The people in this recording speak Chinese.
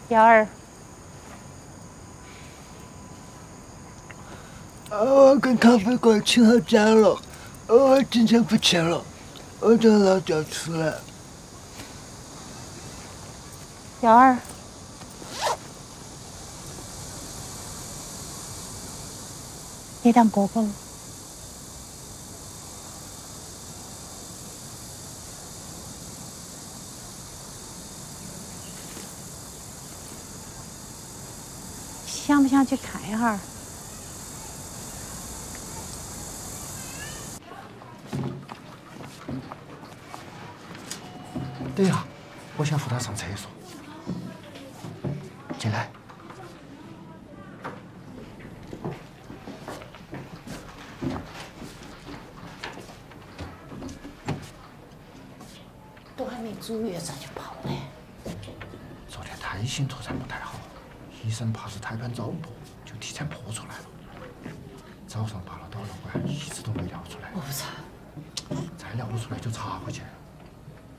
幺儿， 我跟咖啡馆请好假了，我今天不去了，我叫老赵出来。 幺儿，你当哥哥了？想不想去看一下？ 等一下，我先扶他上厕所。进来。 都还没足月咋就跑了？ 昨天胎心突然不太好，医生怕是胎盘早破，就提前破出来了。早上拔了导尿管，一直都没尿出来。 我不操！ 再尿不出来就插回去。